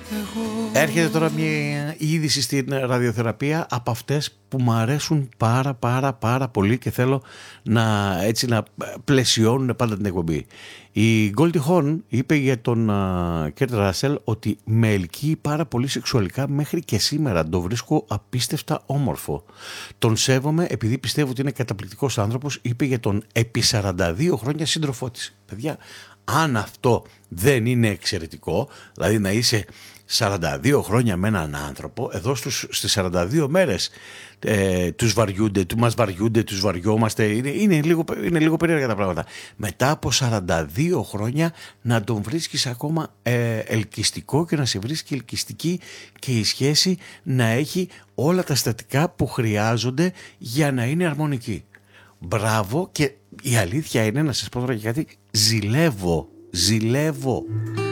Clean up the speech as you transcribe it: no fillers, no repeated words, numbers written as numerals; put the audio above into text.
Έρχεται τώρα μια είδηση στην ραδιοθεραπεία από αυτές που μου αρέσουν πάρα πολύ και θέλω να πλαισιώνουν πάντα την εκπομπή. Η Goldie Hawn είπε για τον Kurt Russell ότι με ελκύει πάρα πολύ σεξουαλικά μέχρι και σήμερα. Το βρίσκω απίστευτα όμορφο. Τον σέβομαι επειδή πιστεύω ότι είναι καταπληκτικός άνθρωπος, είπε για τον επί 42 χρόνια σύντροφό της. Παιδιά, αν αυτό δεν είναι εξαιρετικό, δηλαδή να είσαι 42 χρόνια με έναν άνθρωπο, εδώ στις 42 μέρες τους βαριούνται, τους βαριόμαστε, είναι λίγο περίεργα τα πράγματα. Μετά από 42 χρόνια να τον βρίσκεις ακόμα ελκυστικό και να σε βρίσκει ελκυστική και η σχέση να έχει όλα τα στατικά που χρειάζονται για να είναι αρμονική. Μπράβο, και η αλήθεια είναι, να σας πω τώρα και κάτι, ζηλεύω.